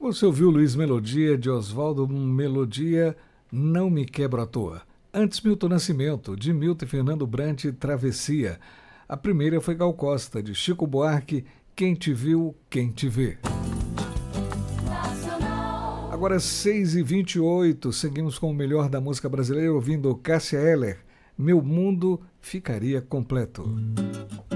Você ouviu Luiz Melodia, de Oswaldo Melodia, Não Me Quebro à Toa. Antes, Milton Nascimento, de Milton e Fernando Brant, Travessia. A primeira foi Gal Costa, de Chico Buarque, Quem Te Viu, Quem Te Vê. Agora 6h28, seguimos com o melhor da música brasileira, ouvindo Cássia Eller, Meu Mundo Ficaria Completo.